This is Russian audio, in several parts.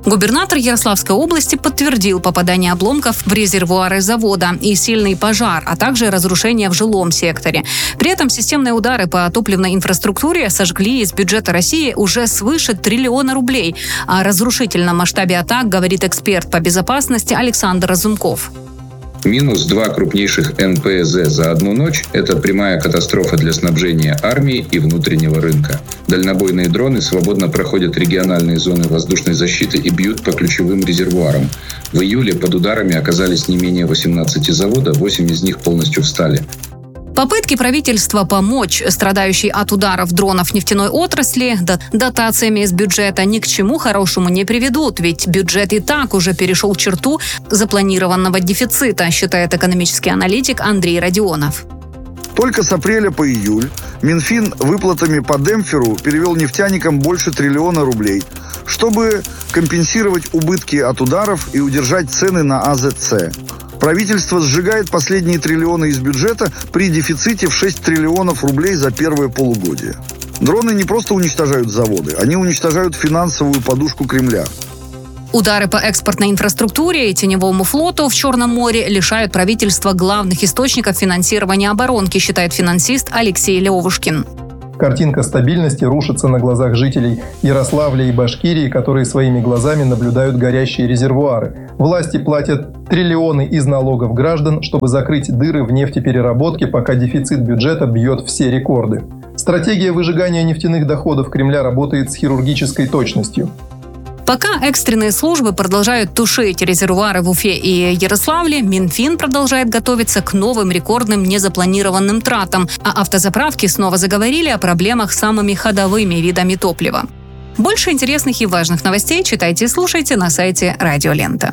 Губернатор Ярославской области подтвердил попадание обломков в резервуары завода и сильный пожар, а также разрушения в жилом секторе. При этом системные удары по топливной инфраструктуре сожгли из бюджета России уже свыше 1 триллиона рублей. О разрушительном масштабе атак говорит эксперт по безопасности Александр Разумков. Минус 2 крупнейших НПЗ за одну ночь – это прямая катастрофа для снабжения армии и внутреннего рынка. Дальнобойные дроны свободно проходят региональные зоны воздушной защиты и бьют по ключевым резервуарам. В июле под ударами оказались не менее 18 заводов, 8 из них полностью встали. Попытки правительства помочь страдающей от ударов дронов нефтяной отрасли дотациями из бюджета ни к чему хорошему не приведут, ведь бюджет и так уже перешел черту запланированного дефицита, считает экономический аналитик Андрей Родионов. Только с апреля по июль Минфин выплатами по демпферу перевел нефтяникам больше 1 триллиона рублей, чтобы компенсировать убытки от ударов и удержать цены на АЗЦ. Правительство сжигает последние триллионы из бюджета при дефиците в 6 триллионов рублей за первое полугодие. Дроны не просто уничтожают заводы, они уничтожают финансовую подушку Кремля. Удары по экспортной инфраструктуре и теневому флоту в Черном море лишают правительства главных источников финансирования оборонки, считает финансист Алексей Левушкин. Картинка стабильности рушится на глазах жителей Ярославля и Башкирии, которые своими глазами наблюдают горящие резервуары. Власти платят триллионы из налогов граждан, чтобы закрыть дыры в нефтепереработке, пока дефицит бюджета бьет все рекорды. Стратегия выжигания нефтяных доходов Кремля работает с хирургической точностью. Пока экстренные службы продолжают тушить резервуары в Уфе и Ярославле, Минфин продолжает готовиться к новым рекордным незапланированным тратам, а автозаправки снова заговорили о проблемах с самыми ходовыми видами топлива. Больше интересных и важных новостей читайте и слушайте на сайте Радио Лента.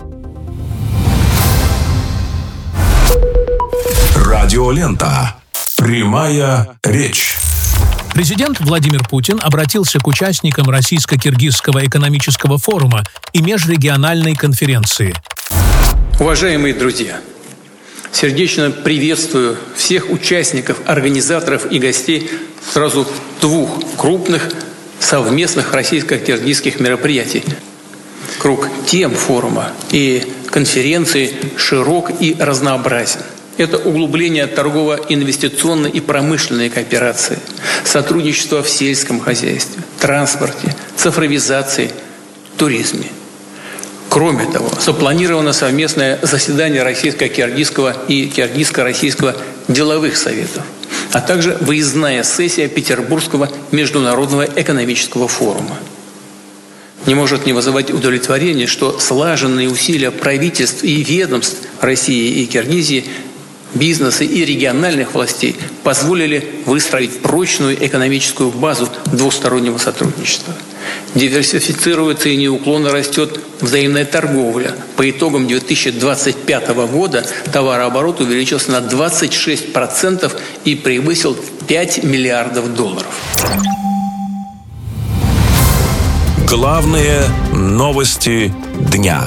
Радио Лента. Прямая речь. Президент Владимир Путин обратился к участникам Российско-Киргизского экономического форума и межрегиональной конференции. Уважаемые друзья, сердечно приветствую всех участников, организаторов и гостей сразу 2 крупных совместных российско-киргизских мероприятий. Круг тем форума и конференции широк и разнообразен. Это углубление торгово-инвестиционной и промышленной кооперации, сотрудничество в сельском хозяйстве, транспорте, цифровизации, туризме. Кроме того, запланировано совместное заседание Российско-Киргизского и Киргизско-Российского деловых советов, а также выездная сессия Петербургского международного экономического форума. Не может не вызывать удовлетворения, что слаженные усилия правительств и ведомств России и Киргизии, бизнеса и региональных властей позволили выстроить прочную экономическую базу двустороннего сотрудничества. Диверсифицируется и неуклонно растет взаимная торговля. По итогам 2025 года товарооборот увеличился на 26% и превысил $5 миллиардов. Главные новости дня.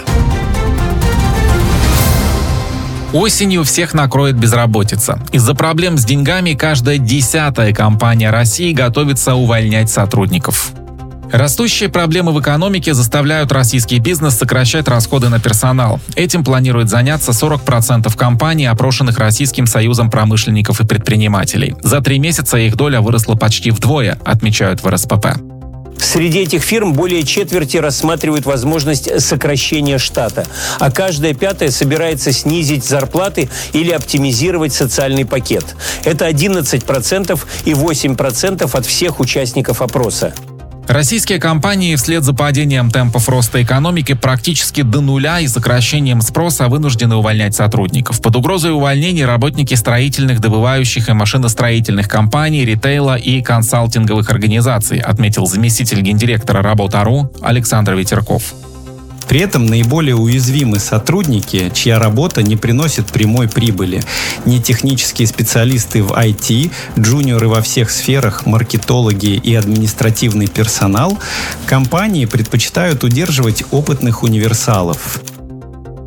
Осенью всех накроет безработица. Из-за проблем с деньгами каждая 10-я компания России готовится увольнять сотрудников. Растущие проблемы в экономике заставляют российский бизнес сокращать расходы на персонал. Этим планирует заняться 40% компаний, опрошенных Российским союзом промышленников и предпринимателей. За 3 месяца их доля выросла почти вдвое, отмечают в РСПП. Среди этих фирм более четверти рассматривают возможность сокращения штата, а каждая 5-я собирается снизить зарплаты или оптимизировать социальный пакет. Это 11% и 8% от всех участников опроса. Российские компании вслед за падением темпов роста экономики практически до нуля и сокращением спроса вынуждены увольнять сотрудников. Под угрозой увольнений работники строительных, добывающих и машиностроительных компаний, ритейла и консалтинговых организаций, отметил заместитель гендиректора Работа.ру Александр Ветерков. При этом наиболее уязвимы сотрудники, чья работа не приносит прямой прибыли. Нетехнические специалисты в IT, джуниоры во всех сферах, маркетологи и административный персонал. Компании предпочитают удерживать опытных универсалов.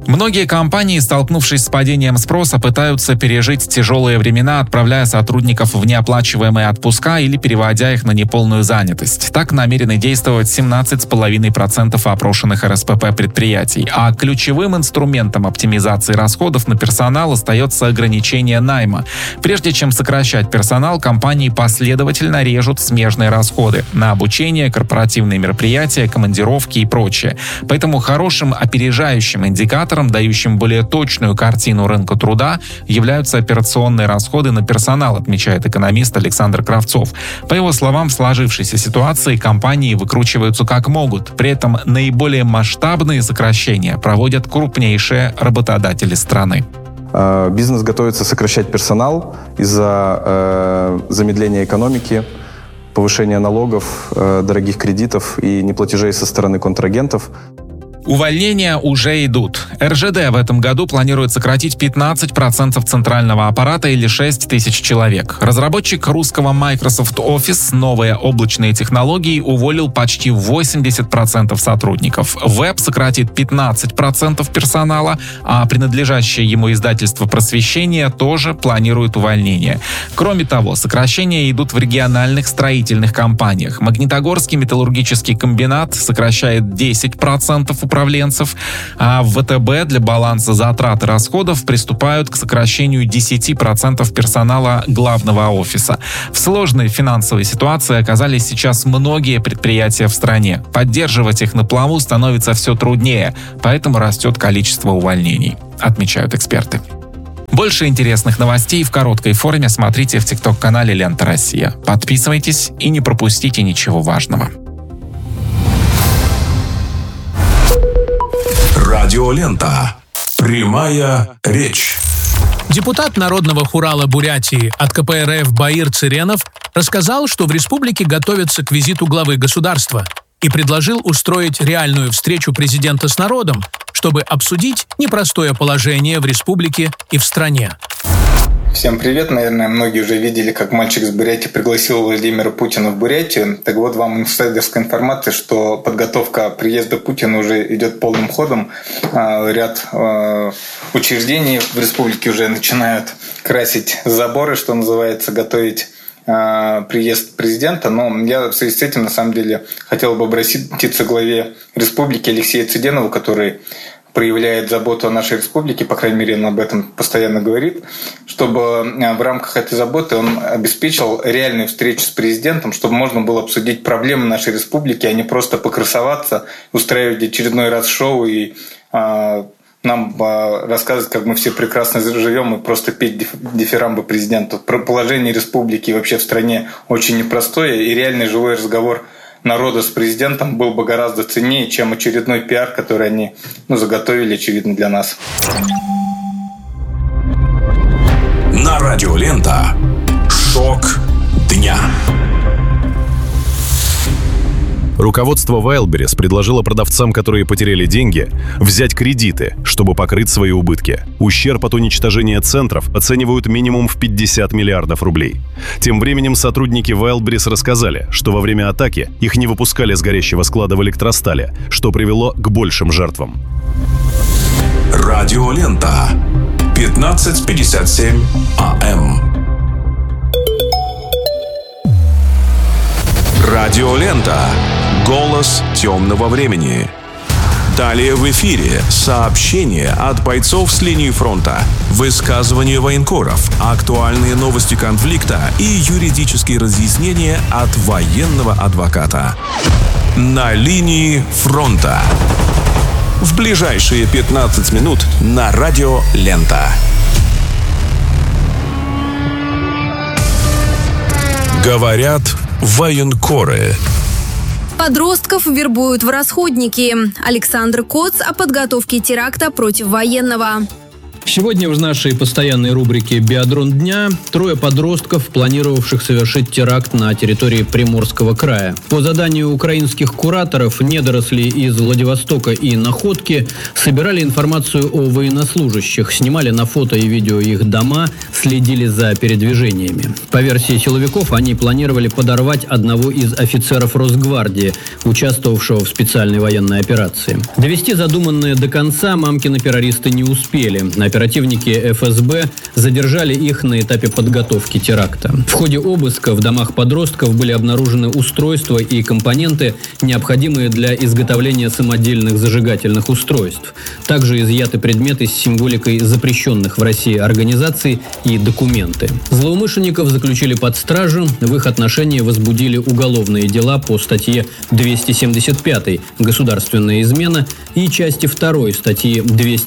Многие компании, столкнувшись с падением спроса, пытаются пережить тяжелые времена, отправляя сотрудников в неоплачиваемые отпуска или переводя их на неполную занятость. Так намерены действовать 17,5% опрошенных РСПП предприятий. А ключевым инструментом оптимизации расходов на персонал остается ограничение найма. Прежде чем сокращать персонал, компании последовательно режут смежные расходы на обучение, корпоративные мероприятия, командировки и прочее. Поэтому хорошим опережающим индикатором, дающим более точную картину рынка труда, являются операционные расходы на персонал, отмечает экономист Александр Кравцов. По его словам, в сложившейся ситуации компании выкручиваются как могут. При этом наиболее масштабные сокращения проводят крупнейшие работодатели страны. Бизнес готовится сокращать персонал из-за замедления экономики, повышения налогов, дорогих кредитов и неплатежей со стороны контрагентов. Увольнения уже идут. РЖД в этом году планирует сократить 15% центрального аппарата или 6 тысяч человек. Разработчик русского Microsoft Office «Новые облачные технологии» уволил почти 80% сотрудников. Веб сократит 15% персонала, а принадлежащее ему издательство «Просвещение» тоже планирует увольнение. Кроме того, сокращения идут в региональных строительных компаниях. Магнитогорский металлургический комбинат сокращает 10% управленцев, а в ВТБ для баланса затрат и расходов приступают к сокращению 10% персонала главного офиса. В сложной финансовой ситуации оказались сейчас многие предприятия в стране. Поддерживать их на плаву становится все труднее, поэтому растет количество увольнений, отмечают эксперты. Больше интересных новостей в короткой форме смотрите в ТикТок-канале «Лента Россия». Подписывайтесь и не пропустите ничего важного. Радиолента. Прямая речь. Депутат Народного хурала Бурятии от КПРФ Баир Цыренов рассказал, что в республике готовятся к визиту главы государства и предложил устроить реальную встречу президента с народом, чтобы обсудить непростое положение в республике и в стране. Всем привет. Наверное, многие уже видели, как мальчик из Бурятии пригласил Владимира Путина в Бурятию. Так вот, вам инсайдерская информация, что подготовка приезда Путина уже идет полным ходом. Ряд учреждений в республике уже начинают красить заборы, что называется, готовить приезд президента. Но я в связи с этим, на самом деле, хотел бы обратиться к главе республики Алексею Цыденову, который проявляет заботу о нашей республике, по крайней мере, он об этом постоянно говорит, чтобы в рамках этой заботы он обеспечил реальную встречу с президентом, чтобы можно было обсудить проблемы нашей республики, а не просто покрасоваться, устраивать очередной раз шоу и нам рассказывать, как мы все прекрасно живем, и просто петь дифирамбы президенту. Положение республики и вообще в стране очень непростое, и реальный живой разговор народа с президентом был бы гораздо ценнее, чем очередной пиар, который они заготовили, очевидно, для нас. На Радиолента. Шок дня. Руководство Wildberries предложило продавцам, которые потеряли деньги, взять кредиты, чтобы покрыть свои убытки. Ущерб от уничтожения центров оценивают минимум в 50 миллиардов рублей. Тем временем сотрудники Wildberries рассказали, что во время атаки их не выпускали с горящего склада в Электростале, что привело к большим жертвам. Радиолента. 15:57 АМ. Радиолента. Голос темного времени. Далее в эфире сообщения от бойцов с линии фронта, высказывания военкоров, актуальные новости конфликта и юридические разъяснения от военного адвоката. На линии фронта. В ближайшие 15 минут на Радио Лента. Говорят военкоры. Подростков вербуют в расходники. Александр Коц о подготовке теракта против военного. Сегодня в нашей постоянной рубрике «Биадрон дня» 3 подростков, планировавших совершить теракт на территории Приморского края. По заданию украинских кураторов недоросли из Владивостока и Находки собирали информацию о военнослужащих, снимали на фото и видео их дома, следили за передвижениями. По версии силовиков, они планировали подорвать одного из офицеров Росгвардии, участвовавшего в специальной военной операции. Довести задуманное до конца мамкины террористы не успели. Оперативники ФСБ задержали их на этапе подготовки теракта. В ходе обыска в домах подростков были обнаружены устройства и компоненты, необходимые для изготовления самодельных зажигательных устройств. Также изъяты предметы с символикой запрещенных в России организаций и документы. Злоумышленников заключили под стражу, в их отношении возбудили уголовные дела по статье 275 «Государственная измена» и части 2 статьи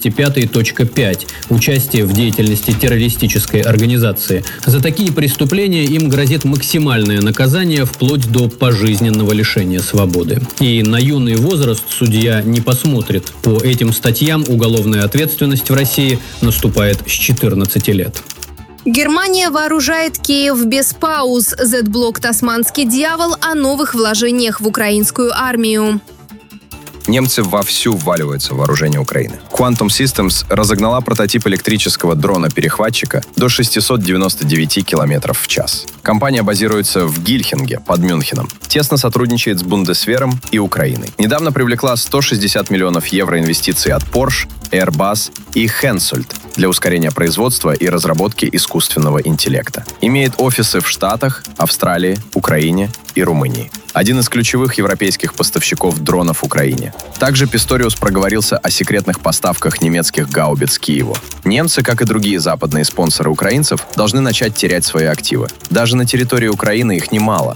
205.5 «Участие в деятельности террористической организации». За такие преступления им грозит максимальное наказание вплоть до пожизненного лишения свободы. И на юный возраст судья не посмотрит. По этим статьям уголовная ответственность в России наступает с 14 лет. Германия вооружает Киев без пауз. Z-блок «Тасманский дьявол» о новых вложениях в украинскую армию. Немцы вовсю вваливаются в вооружение Украины. Quantum Systems разогнала прототип электрического дрона-перехватчика до 699 км в час. Компания базируется в Гильхинге под Мюнхеном. Тесно сотрудничает с Бундесвером и Украиной. Недавно привлекла 160 миллионов евро инвестиций от Porsche, Airbus и Hensoldt для ускорения производства и разработки искусственного интеллекта. Имеет офисы в Штатах, Австралии, Украине и Румынии. Один из ключевых европейских поставщиков дронов Украине. Также Pistorius проговорился о секретных поставках немецких гаубиц Киеву. Немцы, как и другие западные спонсоры украинцев, должны начать терять свои активы. Даже на территории Украины их немало.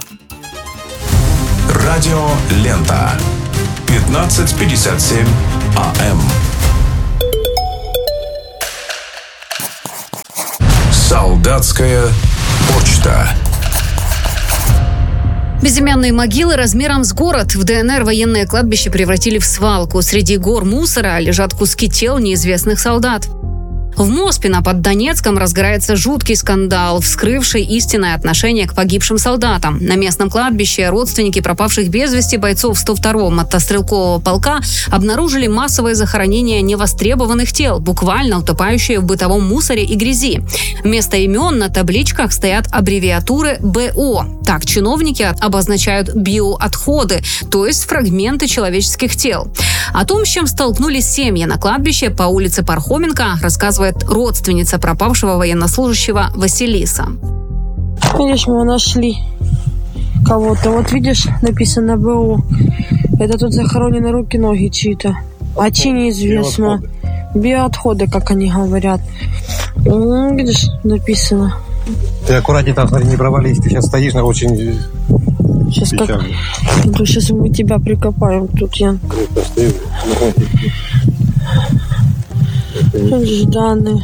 Радио Лента. 15:57 АМ. Солдатская почта. Безымянные могилы размером с город. В ДНР военное кладбище превратили в свалку. Среди гор мусора лежат куски тел неизвестных солдат. В Моспино под Донецком разгорается жуткий скандал, вскрывший истинное отношение к погибшим солдатам. На местном кладбище родственники пропавших без вести бойцов 102-го мотострелкового полка обнаружили массовое захоронение невостребованных тел, буквально утопающие в бытовом мусоре и грязи. Вместо имен на табличках стоят аббревиатуры БО. Так чиновники обозначают биоотходы, то есть фрагменты человеческих тел. О том, с чем столкнулись семьи на кладбище по улице Пархоменко, рассказывает родственница пропавшего военнослужащего Василиса. Видишь, мы нашли кого-то. Вот видишь, написано БО. Это тут захоронены руки, ноги чьи-то. А чьи неизвестно. Биоотходы, как они говорят. Видишь, написано. Ты аккуратнее там, смотри, не провались. Ты сейчас стоишь на очень... Сейчас как... Сейчас мы тебя прикопаем. Тут я... Данные.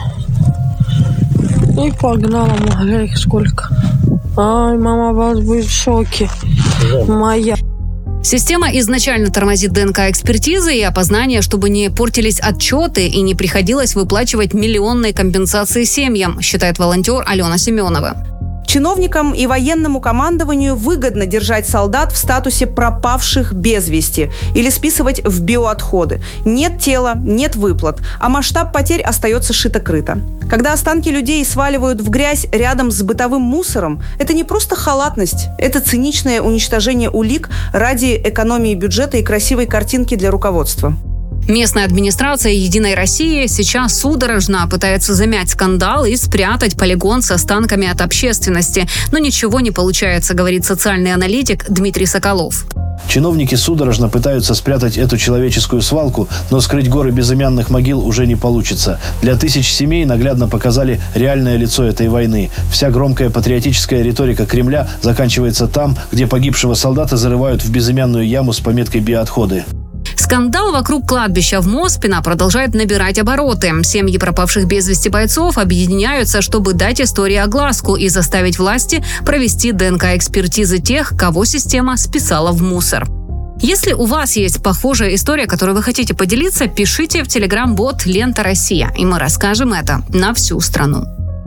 И погнала, могла их сколько. Ай, мама вас будет в шоке. Моя. Система изначально тормозит ДНК-экспертизы и опознание, чтобы не портились отчеты и не приходилось выплачивать миллионные компенсации семьям, считает волонтер Алена Семенова. Чиновникам и военному командованию выгодно держать солдат в статусе пропавших без вести или списывать в биоотходы. Нет тела, нет выплат, а масштаб потерь остается шито-крыто. Когда останки людей сваливают в грязь рядом с бытовым мусором, это не просто халатность, это циничное уничтожение улик ради экономии бюджета и красивой картинки для руководства. Местная администрация «Единой России» сейчас судорожно пытается замять скандал и спрятать полигон с останками от общественности. Но ничего не получается, говорит социальный аналитик Дмитрий Соколов. Чиновники судорожно пытаются спрятать эту человеческую свалку, но скрыть горы безымянных могил уже не получится. Для тысяч семей наглядно показали реальное лицо этой войны. Вся громкая патриотическая риторика Кремля заканчивается там, где погибшего солдата зарывают в безымянную яму с пометкой «биоотходы». Скандал вокруг кладбища в Моспино продолжает набирать обороты. Семьи пропавших без вести бойцов объединяются, чтобы дать истории огласку и заставить власти провести ДНК-экспертизы тех, кого система списала в мусор. Если у вас есть похожая история, которой вы хотите поделиться, пишите в Telegram-бот «Лента Россия», и мы расскажем это на всю страну.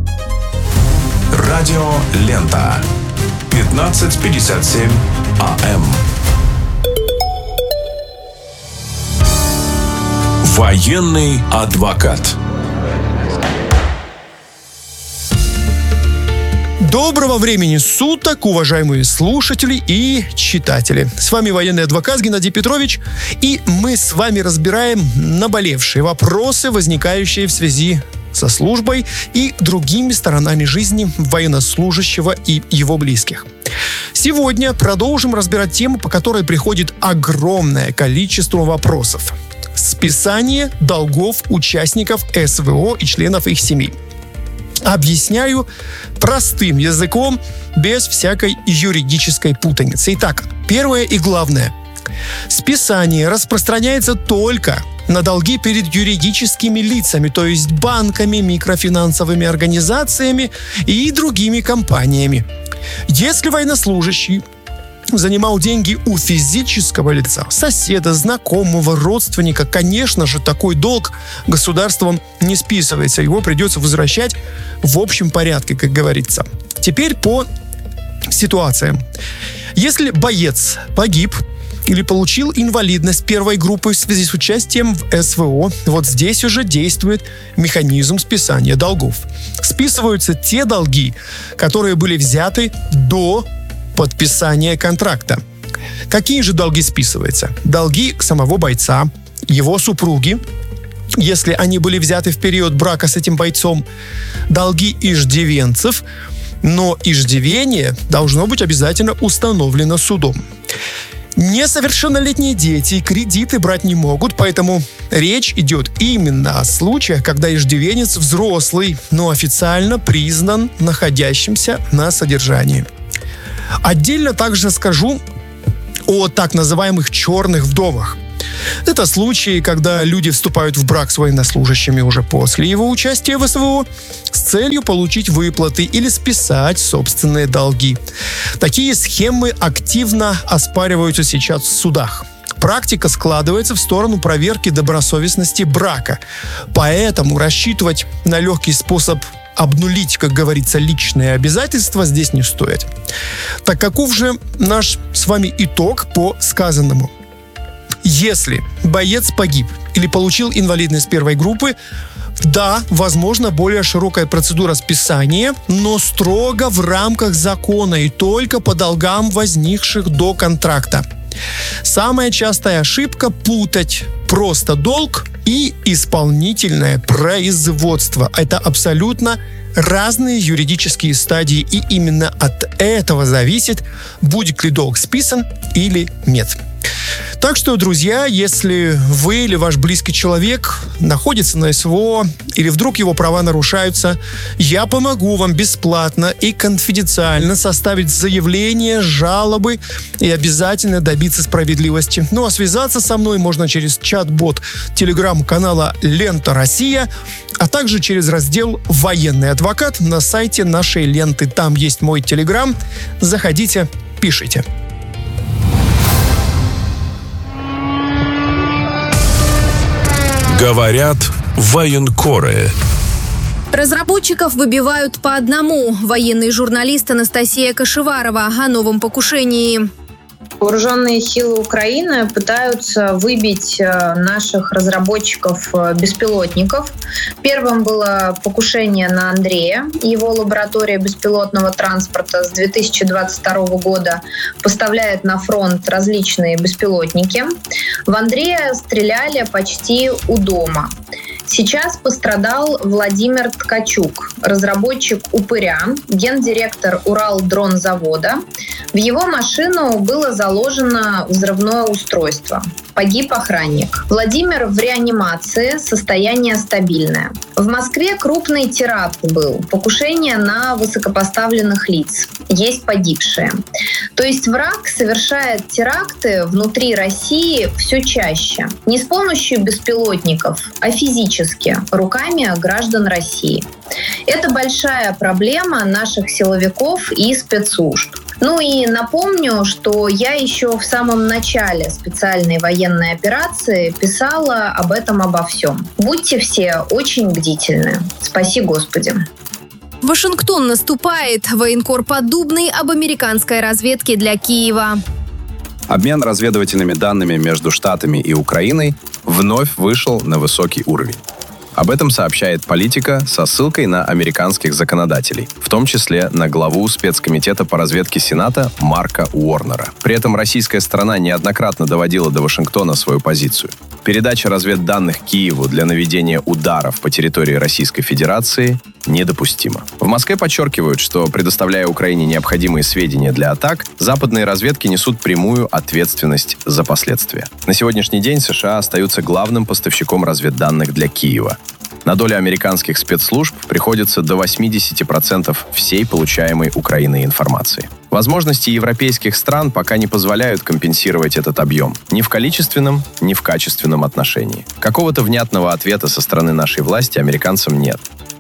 Радио «Лента». 15:57 АМ. Военный адвокат. Доброго времени суток, уважаемые слушатели и читатели. С вами военный адвокат Геннадий Петрович, и мы с вами разбираем наболевшие вопросы, возникающие в связи со службой и другими сторонами жизни военнослужащего и его близких. Сегодня продолжим разбирать тему, по которой приходит огромное количество вопросов. Списание долгов участников СВО и членов их семей. Объясняю простым языком, без всякой юридической путаницы. Итак, первое и главное. Списание распространяется только на долги перед юридическими лицами, то есть банками, микрофинансовыми организациями и другими компаниями. Если военнослужащий занимал деньги у физического лица, соседа, знакомого, родственника, конечно же, такой долг государством не списывается. Его придется возвращать в общем порядке, как говорится. Теперь по ситуациям. Если боец погиб или получил инвалидность первой группы в связи с участием в СВО, вот здесь уже действует механизм списания долгов. Списываются те долги, которые были взяты до подписания контракта. Какие же долги списываются? Долги самого бойца, его супруги, если они были взяты в период брака с этим бойцом, долги иждивенцев, но иждивение должно быть обязательно установлено судом. Несовершеннолетние дети кредиты брать не могут, поэтому речь идет именно о случаях, когда иждивенец взрослый, но официально признан находящимся на содержании. Отдельно также скажу о так называемых черных вдовах. Это случаи, когда люди вступают в брак с военнослужащими уже после его участия в СВО с целью получить выплаты или списать собственные долги. Такие схемы активно оспариваются сейчас в судах. Практика складывается в сторону проверки добросовестности брака. Поэтому рассчитывать на легкий способ обнулить, как говорится, личные обязательства здесь не стоит. Так каков же наш с вами итог по сказанному? Если боец погиб или получил инвалидность первой группы, да, возможно, более широкая процедура списания, но строго в рамках закона и только по долгам, возникших до контракта. Самая частая ошибка – путать просто долг и исполнительное производство. Это абсолютно разные юридические стадии, и именно от этого зависит, будет ли долг списан или нет. Так что, друзья, если вы или ваш близкий человек находится на СВО или вдруг его права нарушаются, я помогу вам бесплатно и конфиденциально составить заявление, жалобы и обязательно добиться справедливости. Ну а связаться со мной можно через чат-бот телеграм-канала «Лента Россия», а также через раздел «Военный адвокат» на сайте нашей ленты. Там есть мой телеграм. Заходите, пишите. Говорят военкоры. Разработчиков выбивают по одному. Военный журналист Анастасия Кашеварова о новом покушении. Вооруженные силы Украины пытаются выбить наших разработчиков беспилотников. Первым было покушение на Андрея. Его лаборатория беспилотного транспорта с 2022 года поставляет на фронт различные беспилотники. В Андрея стреляли почти у дома. Сейчас пострадал Владимир Ткачук, разработчик «Упыря», гендиректор Уралдронзавода. В его машину было заложено взрывное устройство. Погиб охранник. Владимир в реанимации, состояние стабильное. В Москве крупный теракт был, покушение на высокопоставленных лиц. Есть погибшие. То есть враг совершает теракты внутри России все чаще. Не с помощью беспилотников, а физически, руками граждан России. Это большая проблема наших силовиков и спецслужб. Ну и напомню, что я еще в самом начале специальной военной операции писала об этом обо всем. Будьте все очень бдительны. Спаси Господи. Вашингтон наступает. Военкор Поддубный об американской разведке для Киева. Обмен разведывательными данными между Штатами и Украиной вновь вышел на высокий уровень. Об этом сообщает «Политика» со ссылкой на американских законодателей, в том числе на главу спецкомитета по разведке Сената Марка Уорнера. При этом российская сторона неоднократно доводила до Вашингтона свою позицию. Передача разведданных Киеву для наведения ударов по территории Российской Федерации недопустима. В Москве подчеркивают, что, предоставляя Украине необходимые сведения для атак, западные разведки несут прямую ответственность за последствия. На сегодняшний день США остаются главным поставщиком разведданных для Киева. На долю американских спецслужб приходится до 80% всей получаемой Украиной информации. Возможности европейских стран пока не позволяют компенсировать этот объем ни в количественном, ни в качественном отношении. Какого-то внятного ответа со стороны нашей власти американцам нет.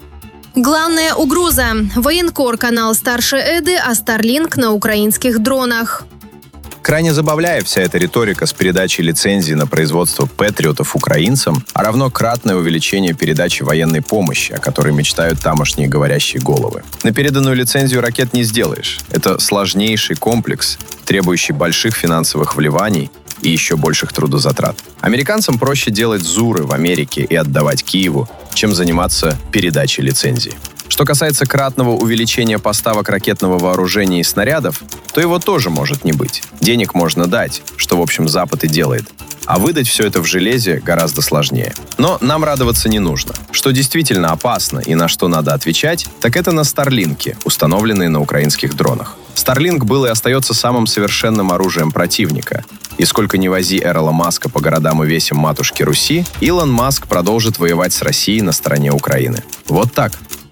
Главная угроза. Военкор канал «Старше Эды» о Starlink на украинских дронах. Крайне забавляет вся эта риторика с передачей лицензии на производство патриотов украинцам, а равно кратное увеличение передачи военной помощи, о которой мечтают тамошние говорящие головы. На переданную лицензию ракет не сделаешь. Это сложнейший комплекс, требующий больших финансовых вливаний и еще больших трудозатрат. Американцам проще делать ЗУРы в Америке и отдавать Киеву, чем заниматься передачей лицензии. Что касается кратного увеличения поставок ракетного вооружения и снарядов, то его тоже может не быть. Денег можно дать, что, в общем, Запад и делает. А выдать все это в железе гораздо сложнее. Но нам радоваться не нужно. Что действительно опасно и на что надо отвечать, так это на Старлинки, установленные на украинских дронах. Старлинк был и остается самым совершенным оружием противника. И сколько ни вози Эрола Маска по городам и весям матушки Руси, Илон Маск продолжит воевать с Россией на стороне Украины. Вот так.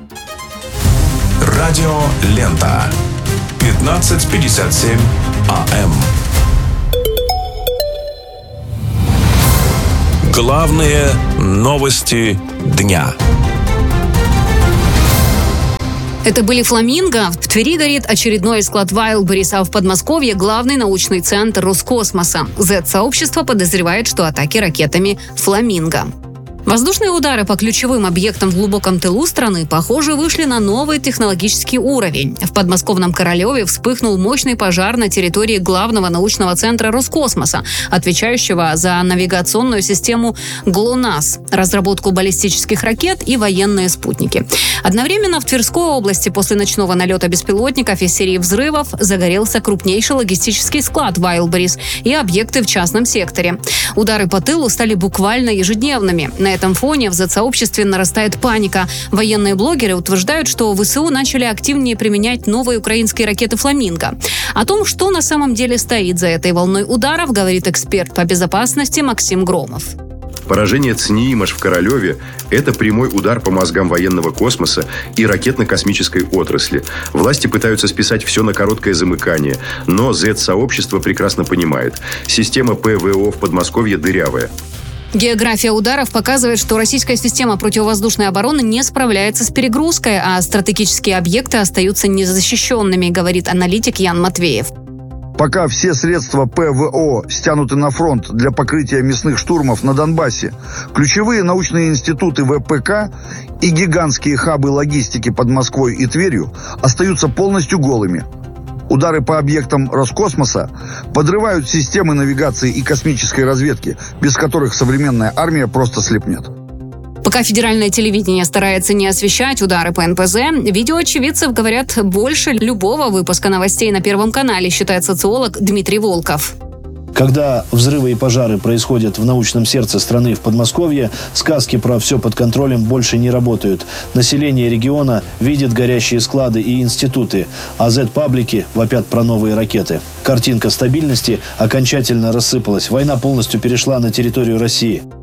Радио Лента. 15:57 АМ. Главные новости дня. Это были «Фламинго». В Твери горит очередной склад Wildberries, а в Подмосковье главный научный центр Роскосмоса. Z-сообщество подозревает, что атаки ракетами «Фламинго». Воздушные удары по ключевым объектам в глубоком тылу страны, похоже, вышли на новый технологический уровень. В подмосковном Королеве вспыхнул мощный пожар на территории главного научного центра Роскосмоса, отвечающего за навигационную систему ГЛОНАСС, разработку баллистических ракет и военные спутники. Одновременно в Тверской области после ночного налета беспилотников из серии взрывов загорелся крупнейший логистический склад Wildberries и объекты в частном секторе. Удары по тылу стали буквально ежедневными. На этом фоне в Z-сообществе нарастает паника. Военные блогеры утверждают, что ВСУ начали активнее применять новые украинские ракеты «Фламинго». О том, что на самом деле стоит за этой волной ударов, говорит эксперт по безопасности Максим Громов. Поражение ЦНИИМОШ в Королеве – это прямой удар по мозгам военного космоса и ракетно-космической отрасли. Власти пытаются списать все на короткое замыкание, но Z-сообщество прекрасно понимает – система ПВО в Подмосковье дырявая. География ударов показывает, что российская система противовоздушной обороны не справляется с перегрузкой, а стратегические объекты остаются незащищенными, говорит аналитик Ян Матвеев. Пока все средства ПВО стянуты на фронт для покрытия мясных штурмов на Донбассе, ключевые научные институты ВПК и гигантские хабы логистики под Москвой и Тверью остаются полностью голыми. Удары по объектам Роскосмоса подрывают системы навигации и космической разведки, без которых современная армия просто слепнет. Пока федеральное телевидение старается не освещать удары по НПЗ, видеоочевидцев говорят больше любого выпуска новостей на Первом канале, считает социолог Дмитрий Волков. Когда взрывы и пожары происходят в научном сердце страны в Подмосковье, сказки про «все под контролем» больше не работают. Население региона видит горящие склады и институты, а Z-паблики вопят про новые ракеты. Картинка стабильности окончательно рассыпалась. Война полностью перешла на территорию России.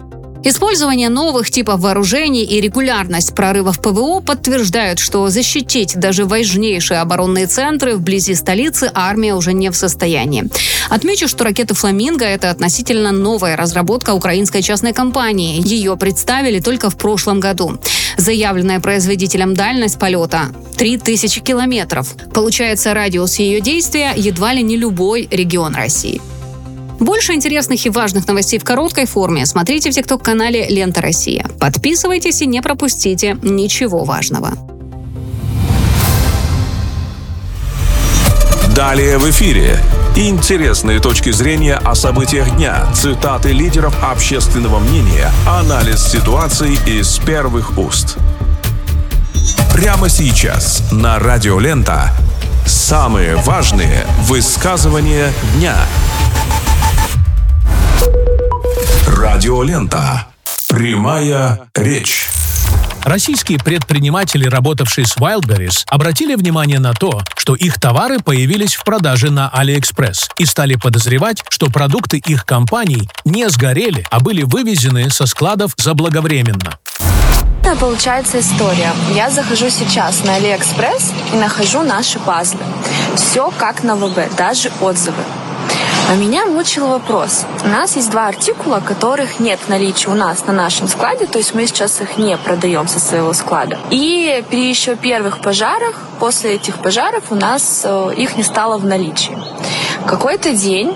Использование новых типов вооружений и регулярность прорывов ПВО подтверждают, что защитить даже важнейшие оборонные центры вблизи столицы армия уже не в состоянии. Отмечу, что ракеты «Фламинго» — это относительно новая разработка украинской частной компании. Ее представили только в прошлом году. Заявленная производителем дальность полета — 3000 километров. Получается, радиус ее действия едва ли не любой регион России. Больше интересных и важных новостей в короткой форме смотрите в ТикТок-канале «Лента Россия». Подписывайтесь и не пропустите ничего важного. Далее в эфире. Интересные точки зрения о событиях дня, цитаты лидеров общественного мнения, анализ ситуации из первых уст. Прямо сейчас на Радио Лента самые важные высказывания дня. Радио Лента. Прямая речь. Российские предприниматели, работавшие с Wildberries, обратили внимание на то, что их товары появились в продаже на AliExpress и стали подозревать, что продукты их компаний не сгорели, а были вывезены со складов заблаговременно. Это получается история. Я захожу сейчас на AliExpress и нахожу наши пазлы. Все как на ВБ, даже отзывы. А меня мучил вопрос. У нас есть 2 артикула, которых нет в наличии у нас на нашем складе, то есть мы сейчас их не продаем со своего склада. И при еще первых пожарах, после этих пожаров у нас их не стало в наличии. Какой-то день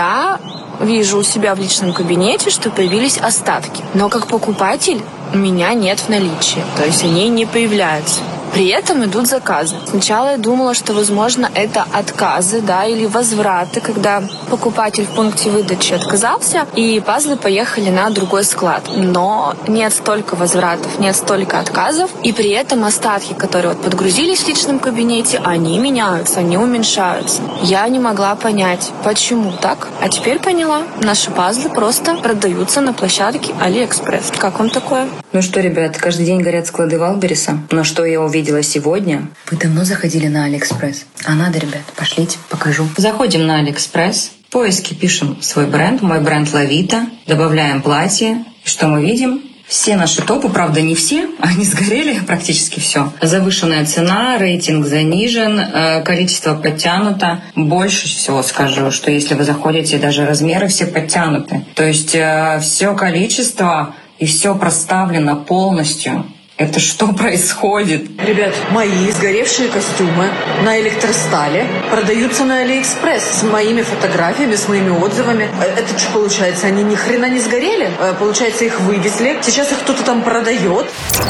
я вижу у себя в личном кабинете, что появились остатки. Но как покупатель у меня нет в наличии, то есть они не появляются. При этом идут заказы. Сначала я думала, что, возможно, это отказы, или возвраты, когда покупатель в пункте выдачи отказался, и пазлы поехали на другой склад. Но нет столько возвратов, нет столько отказов, и при этом остатки, которые подгрузились в личном кабинете, они меняются, они уменьшаются. Я не могла понять, почему так. А теперь поняла, наши пазлы просто продаются на площадке AliExpress. Как вам такое? Ну что, ребят, каждый день горят склады Wildberries. Но что я увидела сегодня? Вы давно заходили на AliExpress? А надо, ребят, пошлите, покажу. Заходим на AliExpress, в поиске пишем свой бренд, мой бренд Лавита, добавляем платье. И что мы видим? Все наши топы, правда, не все, они сгорели практически все. Завышенная цена, рейтинг занижен, количество подтянуто. Больше всего скажу, что если вы заходите, даже размеры все подтянуты. То есть все количество и все проставлено полностью. Это что происходит? Ребят, мои сгоревшие костюмы на электростале продаются на AliExpress с моими фотографиями, с моими отзывами. Это что получается? Они ни хрена не сгорели? Получается, их вывезли. Сейчас их кто-то там продает.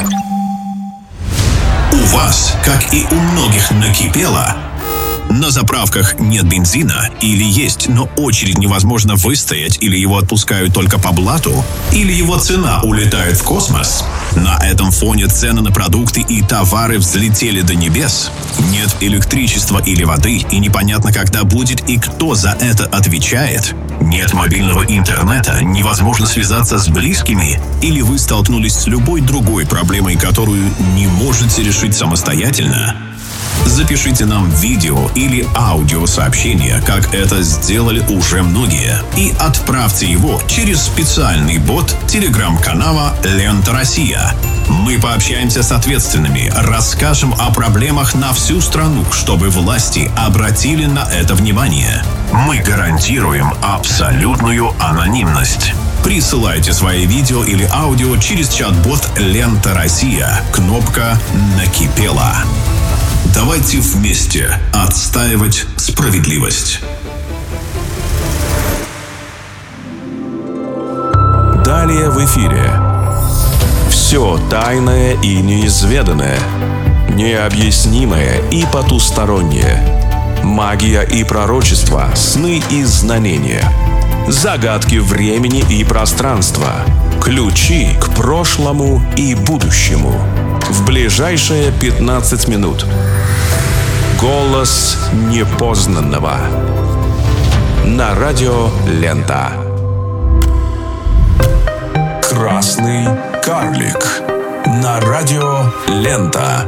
У вас, как и у многих, накипело. На заправках нет бензина или есть, но очередь невозможно выстоять, или его отпускают только по блату, или его цена улетает в космос. На этом фоне цены на продукты и товары взлетели до небес. Нет электричества или воды, и непонятно, когда будет и кто за это отвечает. Нет мобильного интернета, невозможно связаться с близкими, или вы столкнулись с любой другой проблемой, которую не можете решить самостоятельно. Запишите нам видео или аудиосообщение, как это сделали уже многие, и отправьте его через специальный бот телеграм-канала «Лента Россия». Мы пообщаемся с ответственными, расскажем о проблемах на всю страну, чтобы власти обратили на это внимание. Мы гарантируем абсолютную анонимность. Присылайте свои видео или аудио через чат-бот «Лента Россия». Кнопка «Накипело». Давайте вместе отстаивать справедливость. Далее в эфире. Все тайное и неизведанное, необъяснимое и потустороннее, магия и пророчество, сны и знамения, загадки времени и пространства, ключи к прошлому и будущему. В ближайшие 15 минут. Голос непознанного. На радио «Лента». Красный карлик. На радио «Лента».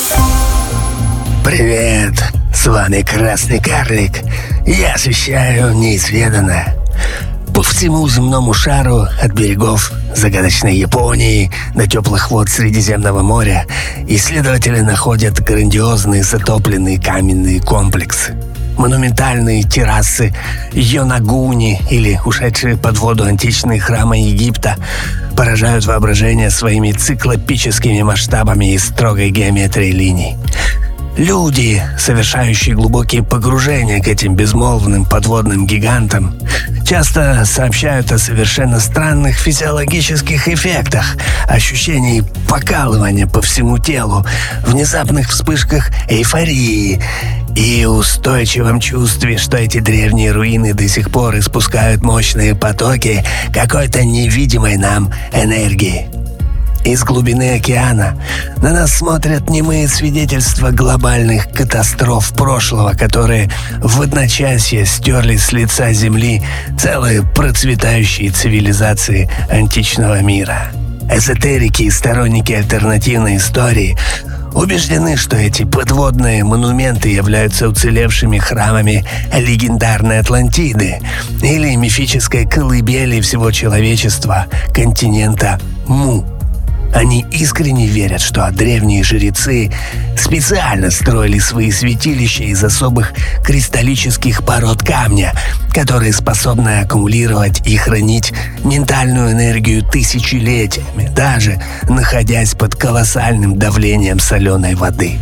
Привет, с вами Красный карлик. Я освещаю неизведанное. всему земному шару, от берегов загадочной Японии до теплых вод Средиземного моря, исследователи находят грандиозные затопленные каменные комплексы. Монументальные террасы Йонагуни или ушедшие под воду античные храмы Египта поражают воображение своими циклопическими масштабами и строгой геометрией линий. Люди, совершающие глубокие погружения к этим безмолвным подводным гигантам, часто сообщают о совершенно странных физиологических эффектах, ощущении покалывания по всему телу, внезапных вспышках эйфории и устойчивом чувстве, что эти древние руины до сих пор испускают мощные потоки какой-то невидимой нам энергии. Из глубины океана на нас смотрят немые свидетельства глобальных катастроф прошлого, которые в одночасье стерли с лица Земли целые процветающие цивилизации античного мира. Эзотерики и сторонники альтернативной истории убеждены, что эти подводные монументы являются уцелевшими храмами легендарной Атлантиды или мифической колыбели всего человечества, континента Му. Они искренне верят, что древние жрецы специально строили свои святилища из особых кристаллических пород камня, которые способны аккумулировать и хранить ментальную энергию тысячелетиями, даже находясь под колоссальным давлением соленой воды.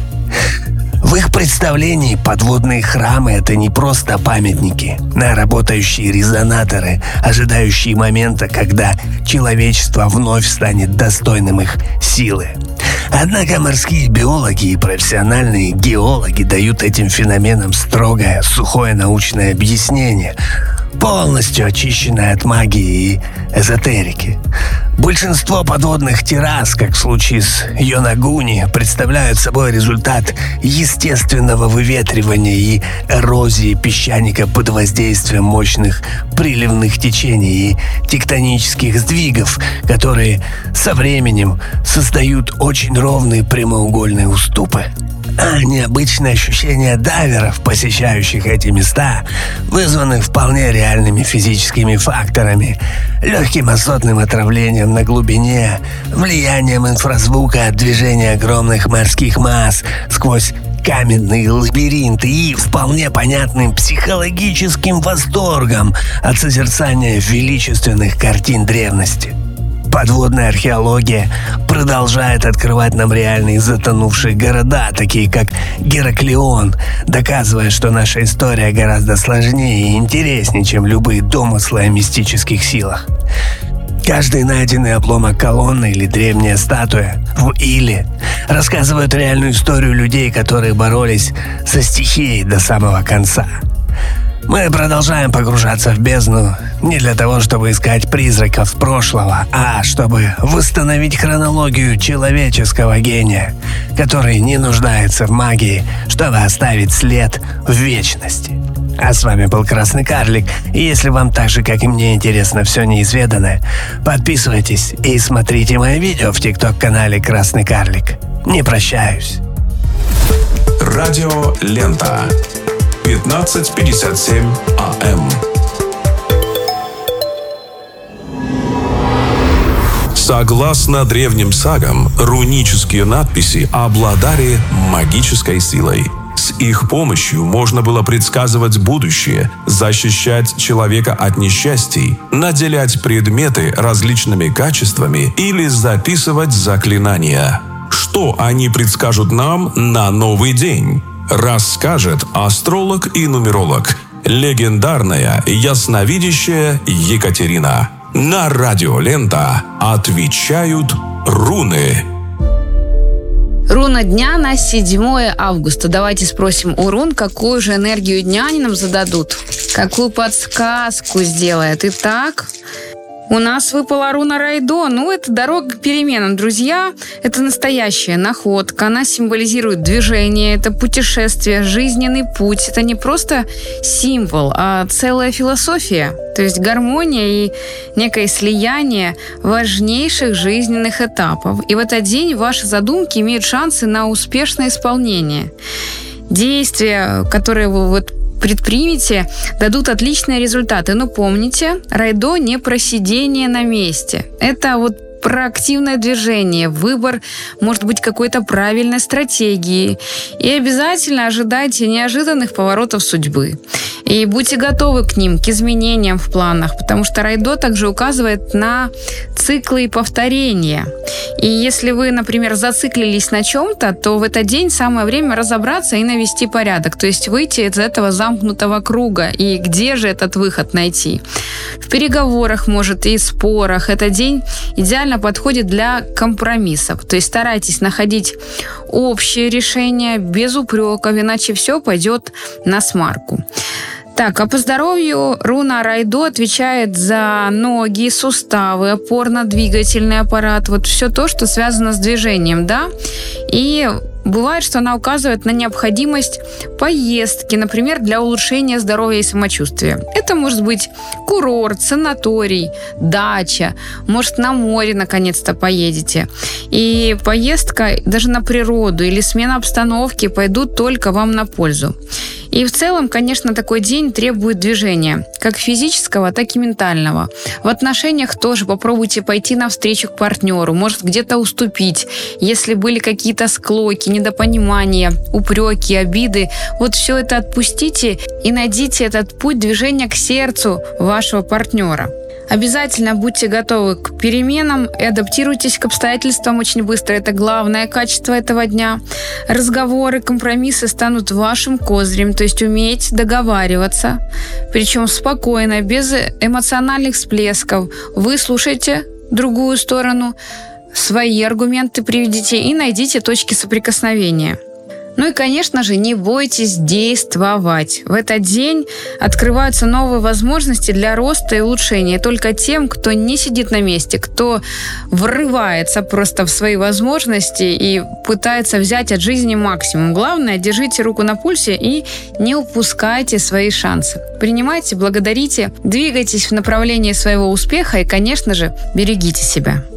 В их представлении подводные храмы — это не просто памятники, а работающие резонаторы, ожидающие момента, когда человечество вновь станет достойным их силы. Однако морские биологи и профессиональные геологи дают этим феноменам строгое, сухое научное объяснение, полностью очищенное от магии и эзотерики. Большинство подводных террас, как в случае с Йонагуни, представляют собой результат естественного выветривания и эрозии песчаника под воздействием мощных приливных течений и тектонических сдвигов, которые со временем создают очень ровные прямоугольные уступы. А необычные ощущения дайверов, посещающих эти места, вызваны вполне реальными физическими факторами, легким азотным отравлением на глубине, влиянием инфразвука от движения огромных морских масс сквозь каменные лабиринты и вполне понятным психологическим восторгом от созерцания величественных картин древности. Подводная археология продолжает открывать нам реальные затонувшие города, такие как Гераклион, доказывая, что наша история гораздо сложнее и интереснее, чем любые домыслы о мистических силах. Каждый найденный обломок колонны или древняя статуя в Иле рассказывают реальную историю людей, которые боролись со стихией до самого конца. Мы продолжаем погружаться в бездну не для того, чтобы искать призраков прошлого, а чтобы восстановить хронологию человеческого гения, который не нуждается в магии, чтобы оставить след в вечности. А с вами был Красный Карлик, и если вам так же, как и мне, интересно все неизведанное, подписывайтесь и смотрите мои видео в ТикТок-канале Красный Карлик. Не прощаюсь. Радио Лента. 15:57 АМ. Согласно древним сагам, рунические надписи обладали магической силой. С их помощью можно было предсказывать будущее, защищать человека от несчастий, наделять предметы различными качествами или записывать заклинания. Что они предскажут нам на новый день? Расскажет астролог и нумеролог, легендарная ясновидящая Екатерина. На радио Лента отвечают руны. Руна дня на 7 августа. Давайте спросим у рун, какую же энергию дня они нам зададут. Какую подсказку сделает. Итак, у нас выпала руна Райдо. Это дорога к переменам, друзья. Это настоящая находка. Она символизирует движение, это путешествие, жизненный путь. Это не просто символ, а целая философия. То есть гармония и некое слияние важнейших жизненных этапов. И в этот день ваши задумки имеют шансы на успешное исполнение. Действия, которые вы предпримете, дадут отличные результаты. Но помните, райдо не про сидение на месте. Это вот про активное движение, выбор, может быть, какой-то правильной стратегии. И обязательно ожидайте неожиданных поворотов судьбы. И будьте готовы к ним, к изменениям в планах, потому что райдо также указывает на циклы и повторения. И если вы, например, зациклились на чем-то, то в этот день самое время разобраться и навести порядок, то есть выйти из этого замкнутого круга. И где же этот выход найти? В переговорах, может, и спорах. Этот день идеально подходит для компромиссов. То есть старайтесь находить общее решение без упреков, иначе все пойдет на смарку. Так, а по здоровью руна Райдо отвечает за ноги, суставы, опорно-двигательный аппарат, вот все то, что связано с движением, да? И бывает, что она указывает на необходимость поездки, например, для улучшения здоровья и самочувствия. Это может быть курорт, санаторий, дача, может, на море наконец-то поедете. И поездка даже на природу или смена обстановки пойдут только вам на пользу. И в целом, конечно, такой день требует движения, как физического, так и ментального. В отношениях тоже попробуйте пойти навстречу к партнеру, может, где-то уступить. Если были какие-то склоки, недопонимания, упреки, обиды, вот все это отпустите и найдите этот путь движения к сердцу вашего партнера. Обязательно будьте готовы к переменам и адаптируйтесь к обстоятельствам очень быстро. Это главное качество этого дня. Разговоры, компромиссы станут вашим козырем, то есть умейте договариваться, причем спокойно, без эмоциональных всплесков. Выслушайте другую сторону, свои аргументы приведите и найдите точки соприкосновения. Ну и, конечно же, не бойтесь действовать. В этот день открываются новые возможности для роста и улучшения только тем, кто не сидит на месте, кто врывается просто в свои возможности и пытается взять от жизни максимум. Главное, держите руку на пульсе и не упускайте свои шансы. Принимайте, благодарите, двигайтесь в направлении своего успеха и, конечно же, берегите себя.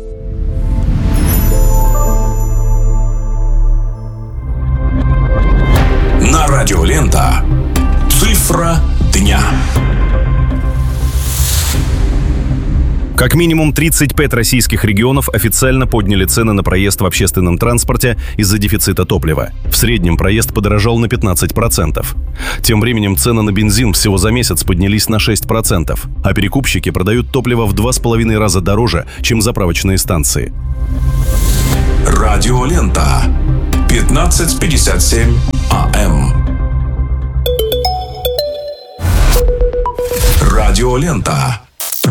На радио Лента. Цифра дня. Как минимум 35 российских регионов официально подняли цены на проезд в общественном транспорте из-за дефицита топлива. В среднем проезд подорожал на 15%. Тем временем цены на бензин всего за месяц поднялись на 6%, а перекупщики продают топливо в 2,5 раза дороже, чем заправочные станции. Радио Лента. 15:57 АМ. Радио Лента.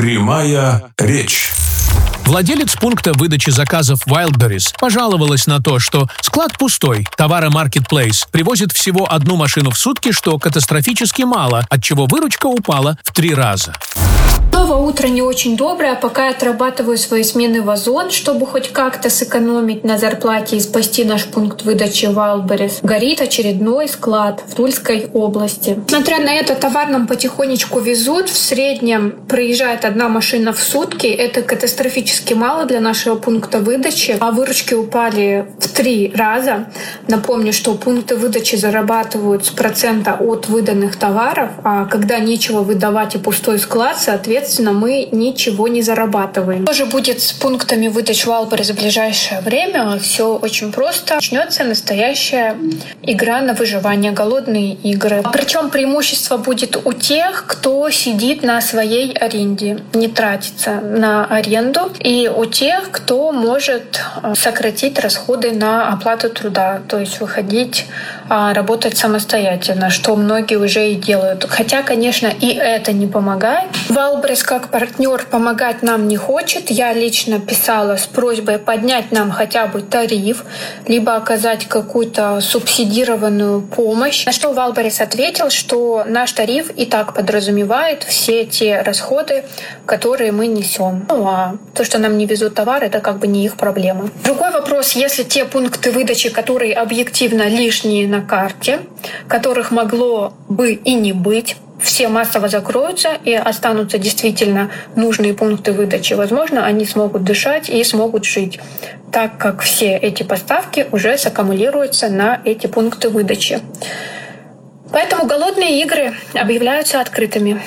Прямая речь. Владелец пункта выдачи заказов Wildberries пожаловалась на то, что склад пустой, товары Marketplace привозят всего одну машину в сутки, что катастрофически мало, отчего выручка упала в 3 раза. Снова утро не очень доброе, пока я отрабатываю свои смены в Озон, чтобы хоть как-то сэкономить на зарплате и спасти наш пункт выдачи Wildberries. Горит очередной склад в Тульской области. Несмотря на это, товар нам потихонечку везут. В среднем проезжает одна машина в сутки. Это катастрофически мало для нашего пункта выдачи. А выручки упали в 3 раза. Напомню, что пункты выдачи зарабатывают с процента от выданных товаров, а когда нечего выдавать и пустой склад, соответственно, мы ничего не зарабатываем. Что же будет с пунктами выдач Wildberries в ближайшее время? Все очень просто. Начнется настоящая игра на выживание, голодные игры. Причем преимущество будет у тех, кто сидит на своей аренде, не тратится на аренду, и у тех, кто может сократить расходы на оплату труда, то есть выходить, работать самостоятельно, что многие уже и делают. Хотя, конечно, и это не помогает. Wildberries как партнер помогать нам не хочет. Я лично писала с просьбой поднять нам хотя бы тариф, либо оказать какую-то субсидированную помощь. На что Wildberries ответил, что наш тариф и так подразумевает все те расходы, которые мы несем. Ну а то, что нам не везут товар, это как бы не их проблема. Другой вопрос, если те пункты выдачи, которые объективно лишние на карте, которых могло бы и не быть, все массово закроются и останутся действительно нужные пункты выдачи. Возможно, они смогут дышать и смогут жить, так как все эти поставки уже саккумулируются на эти пункты выдачи. Поэтому голодные игры объявляются открытыми.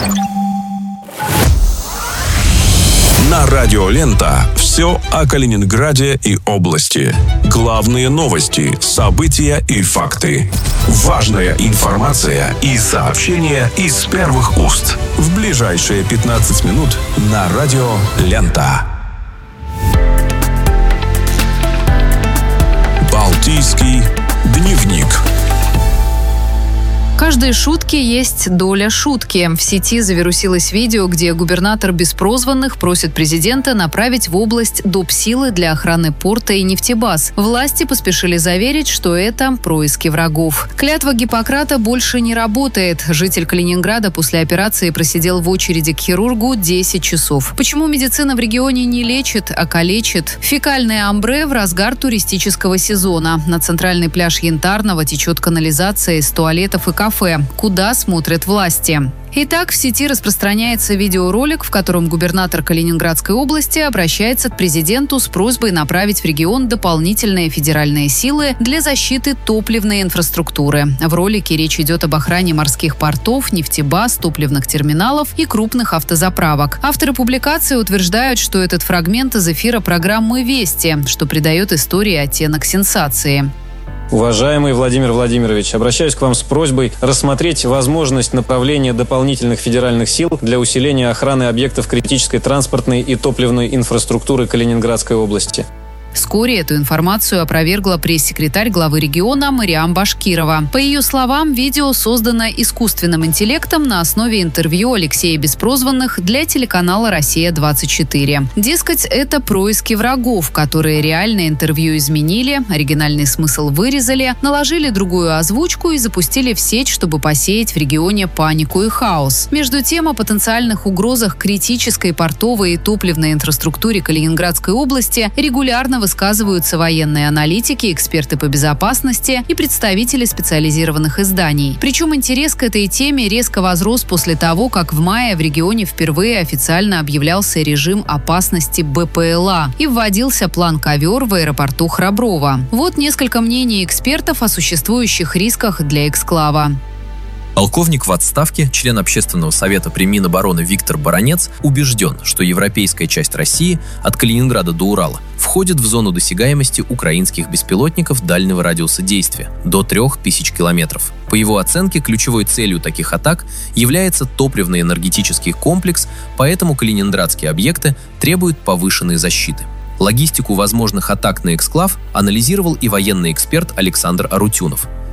На радио «Лента» все о Калининграде и области. Главные новости, события и факты. Важная информация и сообщения из первых уст. В ближайшие 15 минут на радио «Лента». Балтийский дневник. Каждой шутке есть доля шутки. В сети завирусилось видео, где губернатор Беспрозванных просит президента направить в область допсилы для охраны порта и нефтебаз. Власти поспешили заверить, что это происки врагов. Клятва Гиппократа больше не работает. Житель Калининграда после операции просидел в очереди к хирургу 10 часов. Почему медицина в регионе не лечит, а калечит? Фекальное амбре в разгар туристического сезона. На центральный пляж Янтарного течет канализация из туалетов и кафе. Куда смотрят власти? Итак, в сети распространяется видеоролик, в котором губернатор Калининградской области обращается к президенту с просьбой направить в регион дополнительные федеральные силы для защиты топливной инфраструктуры. В ролике речь идет об охране морских портов, нефтебаз, топливных терминалов и крупных автозаправок. Авторы публикации утверждают, что этот фрагмент из эфира программы «Вести», что придает истории оттенок сенсации. Уважаемый Владимир Владимирович, обращаюсь к вам с просьбой рассмотреть возможность направления дополнительных федеральных сил для усиления охраны объектов критической транспортной и топливной инфраструктуры Калининградской области. Вскоре эту информацию опровергла пресс-секретарь главы региона Мариам Башкирова. По ее словам, видео создано искусственным интеллектом на основе интервью Алексея Беспрозванных для телеканала «Россия-24». Дескать, это происки врагов, которые реальное интервью изменили, оригинальный смысл вырезали, наложили другую озвучку и запустили в сеть, чтобы посеять в регионе панику и хаос. Между тем, о потенциальных угрозах критической портовой и топливной инфраструктуре Калининградской области регулярно высказываются военные аналитики, эксперты по безопасности и представители специализированных изданий. Причем интерес к этой теме резко возрос после того, как в мае в регионе впервые официально объявлялся режим опасности БПЛА и вводился план «Ковер» в аэропорту Храброво. Вот несколько мнений экспертов о существующих рисках для эксклава. Полковник в отставке, член Общественного совета при Минобороны Виктор Баранец убежден, что европейская часть России от Калининграда до Урала входит в зону досягаемости украинских беспилотников дальнего радиуса действия до 3000 километров. По его оценке, ключевой целью таких атак является топливно-энергетический комплекс, поэтому калининградские объекты требуют повышенной защиты. Логистику возможных атак на эксклав анализировал и военный эксперт Александр Арутюнов.